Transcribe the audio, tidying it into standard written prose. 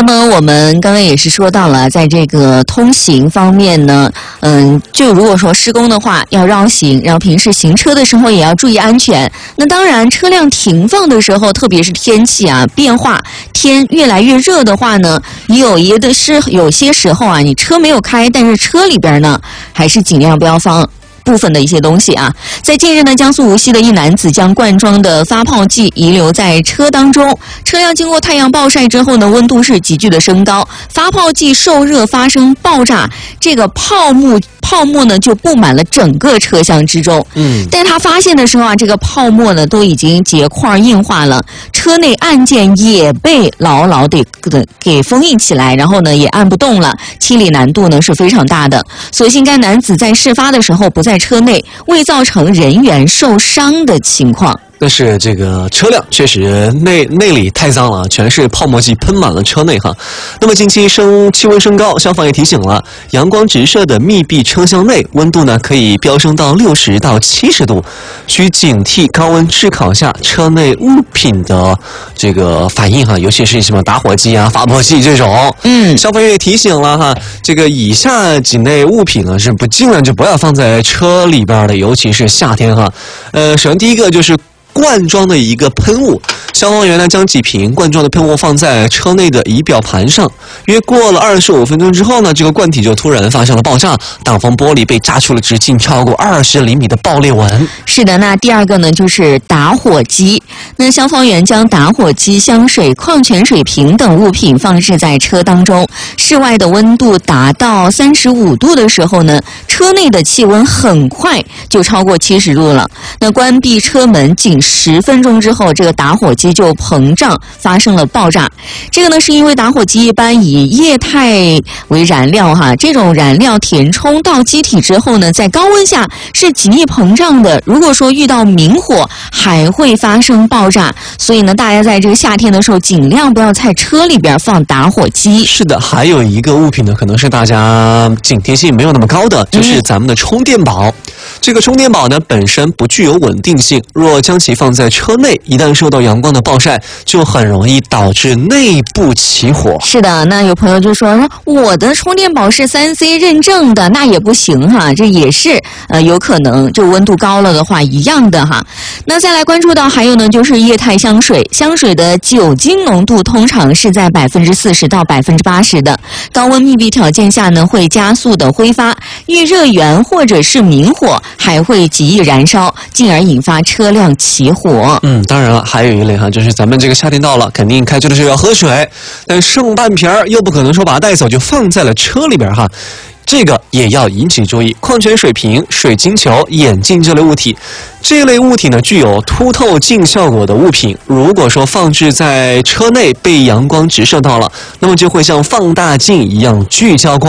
那么我们刚刚也是说到了，在这个通行方面呢，就如果说施工的话要绕行，然后平时行车的时候也要注意安全。那当然，车辆停放的时候，特别是天气变化，天越来越热的话呢，有些时候你车没有开，但是车里边呢还是尽量不要放部分的一些东西在近日呢，江苏无锡的一男子将罐装的发泡剂遗留在车当中，车辆经过太阳暴晒之后呢，温度是急剧的升高，发泡剂受热发生爆炸，这个泡沫呢就布满了整个车厢之中。但他发现的时候这个泡沫呢都已经结块硬化了，车内按键也被牢牢地给封印起来，然后呢也按不动了，清理难度呢是非常大的。所幸该男子在事发的时候不在车内，未造成人员受伤的情况。 但是这个车辆确实内里太脏了，全是泡沫剂喷满了车内哈。那么近期气温升高，消防也提醒了，阳光直射的密闭车厢内温度呢可以飙升到60到70度，需警惕高温炙烤下车内物品的这个反应哈，尤其是什么打火机发泡剂这种。消防员也提醒了哈，这个以下几类物品呢是尽量就不要放在车里边的，尤其是夏天哈。首先第一个就是罐装的一个喷雾，消防员呢将几瓶罐装的喷雾放在车内的仪表盘上，约过了25分钟之后呢，这个罐体就突然发生了爆炸，挡风玻璃被炸出了直径超过20厘米的爆裂纹。 是的，那第二个呢就是打火机。那消防员将打火机、香水、矿泉水瓶等物品放置在车当中，室外的温度达到35度的时候呢，车内的气温很快就超过70度了。那关闭车门仅10分钟之后，这个打火机就膨胀，发生了爆炸。这个呢是因为打火机一般以液态为燃料这种燃料填充到机体之后呢，在高温下是极易膨胀的，如果说遇到明火还会发生爆炸。所以呢，大家在这个夏天的时候尽量不要在车里边放打火机。 是的，还有一个物品呢可能是大家警惕性没有那么高的，就是咱们的充电宝。这个充电宝呢本身不具有稳定性，若将其放在车内，一旦受到阳光的暴晒，就很容易导致内部起火。 是的，那有朋友就说我的充电宝是3C 认证的，那也不行这也是有可能就温度高了的话一样的那再来关注到还有呢，就是液态香水，香水的酒精浓度通常是在40%到80%的，高温密闭条件下呢会加速的挥发，遇热源或者是明火还会极易燃烧，进而引发车辆起火。 当然了，还有一类就是咱们这个夏天到了，肯定开车的时候要喝水，但剩半瓶又不可能说把它带走，就放在了车里边这个也要引起注意。矿泉水瓶、水晶球、眼镜这类物体，这类物体呢具有凸透镜效果的物品，如果说放置在车内被阳光直射到了，那么就会像放大镜一样聚焦光。